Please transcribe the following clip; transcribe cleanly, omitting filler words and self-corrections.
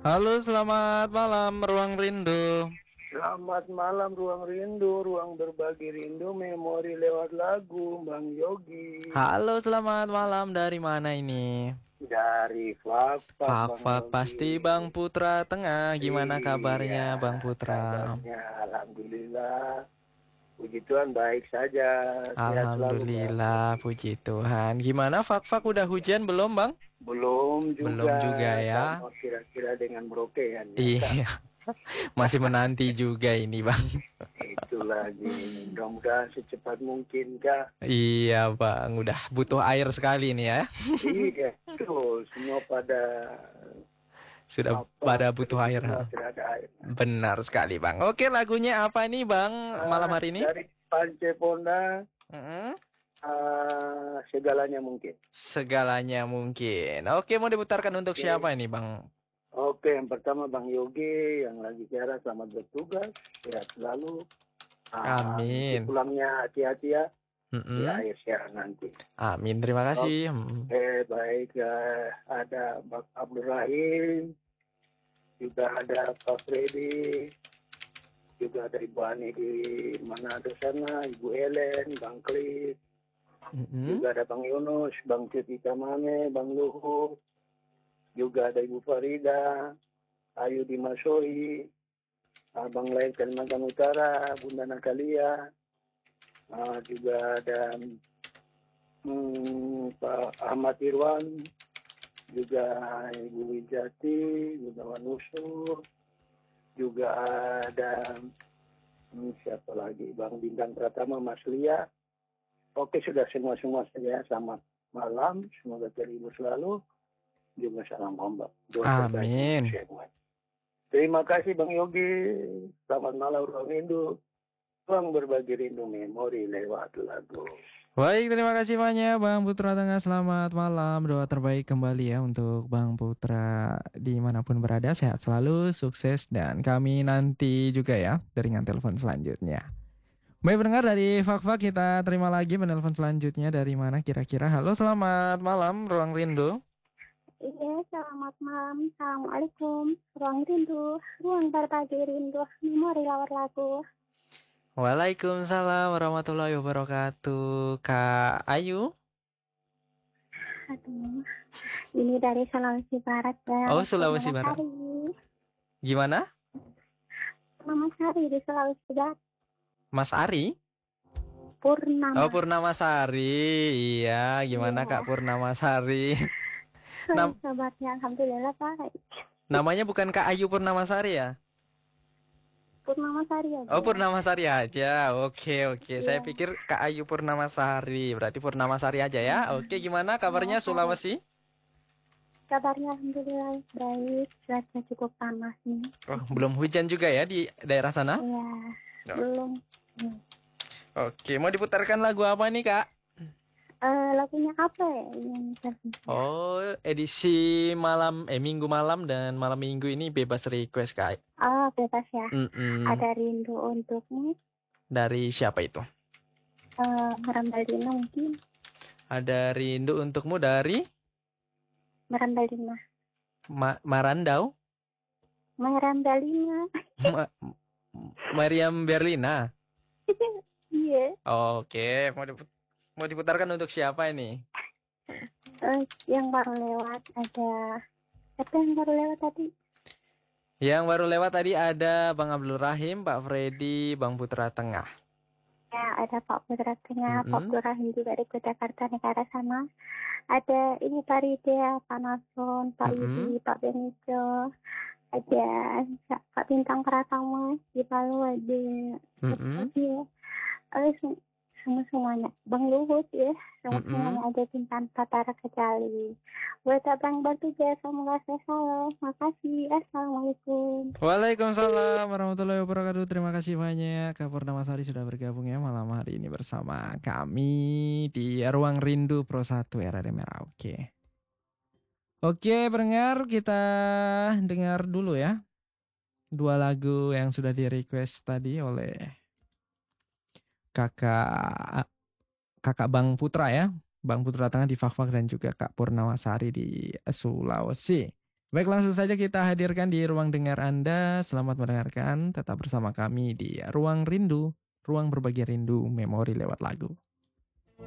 Halo, selamat malam, Ruang Rindu. Selamat malam Ruang Rindu, ruang berbagi rindu, memori lewat lagu, Bang Yogi. Halo, selamat malam. Dari mana ini? Dari Fak Bang Fak-fak pasti Yogi. Bang Putra Tengah. Gimana kabarnya, Iya, Bang Putra? kabarnya Alhamdulillah. Puji Tuhan baik saja, sehat selalu Bang Alhamdulillah, Yogi. puji Tuhan. Gimana Fak-fak udah hujan belum, Bang? Belum Belum juga, juga ya. sama kira-kira dengan brokeannya Kak. Iya, masih menanti juga ini, Bang. Itu lagi, mudah-mudahan secepat mungkin Kak. Iya, Bang. Udah butuh air sekali nih ya. Iya, betul. Semua pada Sudah pada butuh kering air. semua Ha? tidak ada air. Benar sekali, Bang. Oke, lagunya apa nih, Bang, malam hari ini? Dari Pance Ponda, Mm-mm. segalanya mungkin. Segalanya mungkin. Oke, mau diputarkan untuk siapa Oke. ini, Bang? Oke, yang pertama Bang Yogi yang lagi siaran, selamat bertugas, sehat selalu. Nanti Amin. pulangnya hati-hati ya di Mm-mm. akhir siaran nanti. Amin. Terima kasih. Oke, baik. Ada Bang Abdul Rahim, juga ada Pak Freddy, juga ada Ibu Ani di Manado sana, Ibu Ellen, Bang Klis, Mm-mm. juga ada Bang Yunus, Bang Cuti Kamane, Bang Luhut, juga ada Ibu Farida, Ayu Dimasoi, Bang Lain Kalimantan Utara, Bunda Natalia, juga ada Pak Ahmad Irwan, juga Ibu Wijati, juga Wanusur, juga ada siapa lagi, Bang Bintang Pratama, Mas Lia. Oke, sudah semua saja. Selamat malam, semoga terhibur selalu. Juga salam ombak. Doa terbaik untuk Amin. semua. Terima kasih Bang Yogi. Selamat malam Ruang Rindu. Ruang berbagi rindu memori lewat lagu. Baik, terima kasih banyak Bang Putra Tengah. Selamat malam. Doa terbaik kembali ya untuk Bang Putra dimanapun berada. Sehat selalu, sukses, dan kami nanti juga ya dengan telepon selanjutnya. Baik pendengar dari Fak-Fak, kita terima lagi penelpon selanjutnya dari mana kira-kira. Halo, selamat malam, Ruang Rindu. Iya, selamat malam. Assalamualaikum. Ruang rindu, ruang berbagi rindu, memori lawar lagu. Waalaikumsalam warahmatullahi wabarakatuh. Kak Ayu. Aduh, ini dari Sulawesi Barat Oh, dan Sulawesi Purnama Barat. Sari. Gimana? Purnama Sari di Sulawesi Barat. Mas Ari? Oh, Purnama. Purnamasari. Iya, gimana Kak Iya, Purnamasari? Nam kabarnya alhamdulillah baik. namanya bukan Kak Ayu Purnamasari ya? Purnama Sari Oh, aja. Purnamasari aja. Oke, oke. Saya Iya, pikir Kak Ayu Purnamasari. Berarti Purnamasari aja ya. Oke, gimana Purnama kabarnya Sari. Sulawesi? Kabarnya alhamdulillah baik. Cuaca cukup panas nih. Oh, belum hujan juga ya di daerah sana? Iya, Oh, belum. oke, mau diputarkan lagu apa nih, Kak? Lagunya apa ya yang tersedia? Oh, edisi minggu malam dan malam minggu ini bebas request, Kak. Oh, bebas ya. Mm-mm. Ada rindu untukmu. Dari siapa itu? Merambaldina mungkin. Ada rindu untukmu dari Merambaldina. Marandau, Merambaldina. Ma- Mariam Berlina. Iya. Oke, mau diputarkan untuk siapa ini? Yang baru lewat ada. Siapa yang baru lewat tadi? Yang baru lewat tadi ada Bang Abdul Rahim, Pak Freddy, Bang Putra Tengah. Ya, ada Pak Putra Tengah, Pak Mm-mm. Burhan juga di Jakarta Negara sana. Ada ini Pak Ridya, Pak Nason, Pak Mm-mm. Yudi, Pak Benito. Ada Pak Bintang Pratama di Palu, ada Mm-mm. ya. Semuanya Bang Luhut ya, semuanya Mm-mm. ada Bintang Tatara Kejali. Buat abang bertugas, semoga saya salam. Makasih, assalamualaikum. Waalaikumsalam warahmatullahi wabarakatuh. Terima kasih banyak Kak Purnamasari sudah bergabung ya malam hari ini bersama kami di Ruang Rindu Pro 1 RRD Merauke. Oke, pendengar, kita dengar dulu ya dua lagu yang sudah di request tadi oleh kakak kakak Bang Putra ya. Bang Putra Tengah di Fak-Fak dan juga Kak Purnamasari di Sulawesi. Baik, langsung saja kita hadirkan di ruang dengar Anda. Selamat mendengarkan, tetap bersama kami di Ruang Rindu, ruang berbagi rindu memori lewat lagu.